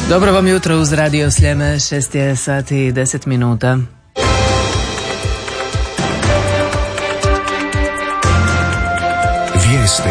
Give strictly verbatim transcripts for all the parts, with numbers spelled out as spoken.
Dobro vam jutro uz Radio Sljeme, šest je sati i deset minuta. Vijesti.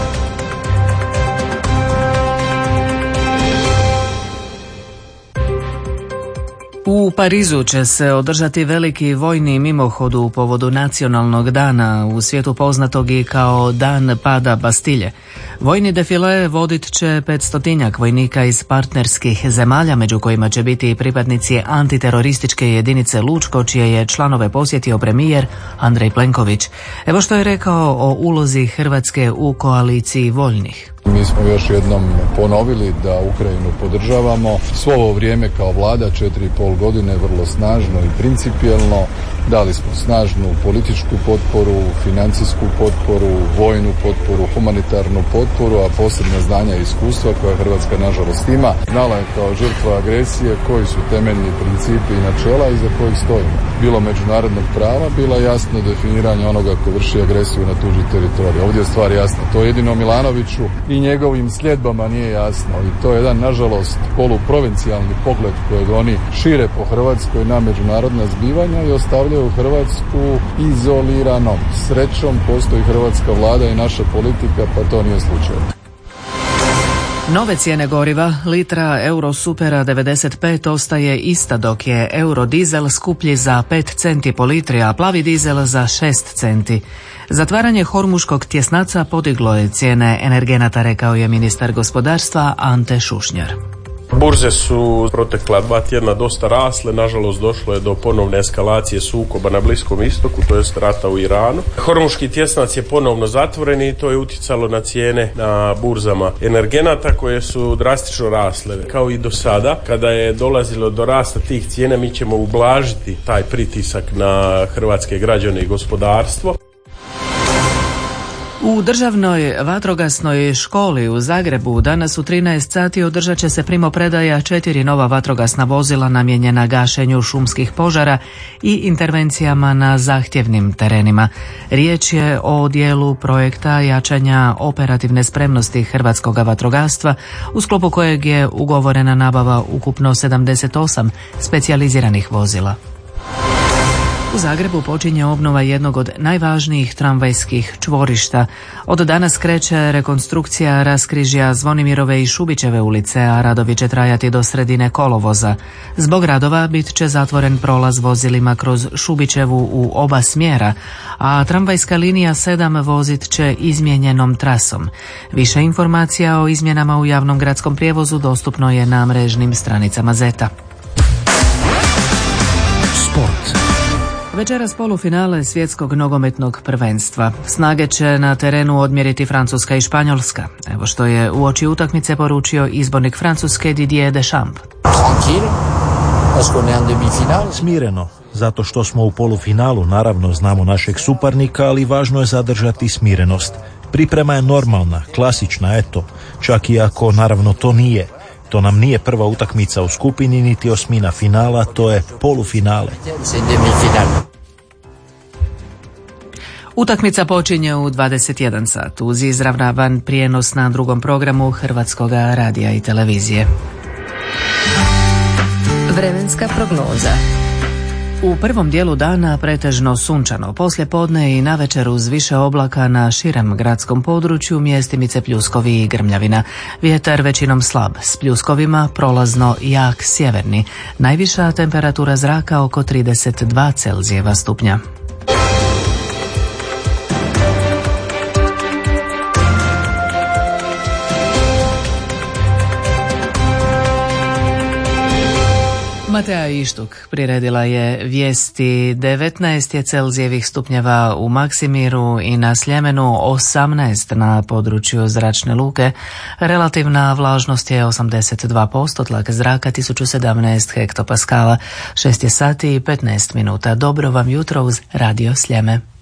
U Parizu će se održati veliki vojni mimohod u povodu nacionalnog dana, u svijetu poznatog i kao Dan pada Bastilje. Vojni defile vodit će petstotinjak vojnika iz partnerskih zemalja, među kojima će biti i pripadnici antiterorističke jedinice Lučko, čije je članove posjetio premijer Andrej Plenković. Evo što je rekao o ulozi Hrvatske u koaliciji voljnih. Mi smo još jednom ponovili da Ukrajinu podržavamo. Svo ovo vrijeme kao vlada, četiri i pol godine, vrlo snažno i principijelno. Dali smo snažnu političku potporu, financijsku potporu, vojnu potporu, humanitarnu potporu, a posebno znanja i iskustva koja Hrvatska nažalost ima. Znala je kao žrtva agresije koji su temeljni principi i načela iza kojih stojimo. Bilo međunarodnog prava, bilo jasno definiranje onoga ko vrši agresiju na tuđi teritorij. Ovdje je stvar jasna. To jedino Milanoviću i njegovim sljedbama nije jasno. I to je jedan, nažalost, poluprovincijalni pogled kojeg oni šire po Hrvatskoj na međunarodna zbivanja i ostavljaju Hrvatsku izoliranom. Srećom postoji hrvatska vlada i naša politika, pa to nije slučaj. Nove cijene goriva, litra Eurosupera devedeset pet ostaje ista, dok je Eurodizel skuplji za pet centi po litri, a plavi dizel za šest centi. Zatvaranje hormuškog tjesnaca podiglo je cijene energenata, rekao je ministar gospodarstva Ante Šušnjar. Burze su protekla dva tjedna dosta rasle, nažalost došlo je do ponovne eskalacije sukoba na Bliskom istoku, to jest rata u Iranu. Hormuški tjesnac je ponovno zatvoren i to je utjecalo na cijene na burzama energenata koje su drastično rasle. Kao i do sada, kada je dolazilo do rasta tih cijena, mi ćemo ublažiti taj pritisak na hrvatske građane i gospodarstvo. U državnoj vatrogasnoj školi u Zagrebu danas u trinaest sati održat će se primopredaja četiri nova vatrogasna vozila namijenjena gašenju šumskih požara i intervencijama na zahtjevnim terenima. Riječ je o dijelu projekta jačanja operativne spremnosti hrvatskog vatrogastva, u sklopu kojeg je ugovorena nabava ukupno sedamdeset osam specijaliziranih vozila. U Zagrebu počinje obnova jednog od najvažnijih tramvajskih čvorišta. Od danas kreće rekonstrukcija raskrižja Zvonimirove i Šubićeve ulice, a radovi će trajati do sredine kolovoza. Zbog radova bit će zatvoren prolaz vozilima kroz Šubićevu u oba smjera, a tramvajska linija sedam vozit će izmijenjenom trasom. Više informacija o izmjenama u javnom gradskom prijevozu dostupno je na mrežnim stranicama Zeta. Sport. Večeras polufinale svjetskog nogometnog prvenstva. Snage će na terenu odmjeriti Francuska i Španjolska. Evo što je uoči utakmice poručio izbornik Francuske Didier Deschamps. Smireno, zato što smo u polufinalu, naravno znamo našeg suparnika, ali važno je zadržati smirenost. Priprema je normalna, klasična, eto, čak i ako naravno to nije. To nam nije prva utakmica u skupini, niti osmina finala, to je polufinale. Utakmica počinje u dvadeset jedan sat uz izravnavan prijenos na drugom programu Hrvatskog radija i televizije. Vremenska prognoza. U prvom dijelu dana pretežno sunčano, poslije podne i navečer uz više oblaka na širem gradskom području, mjestimice pljuskovi i grmljavina. Vjetar većinom slab, s pljuskovima prolazno jak sjeverni. Najviša temperatura zraka oko trideset dva Celzijeva stupnja. Matea Ištuk priredila je vijesti. Devetnaest je Celzijevih stupnjeva u Maksimiru i na Sljemenu, osamnaest na području Zračne luke. Relativna vlažnost je osamdeset dva posto, tlak zraka tisuću sedamnaest hektopaskala. šest je sati i petnaest minuta. Dobro vam jutro uz Radio Sljeme.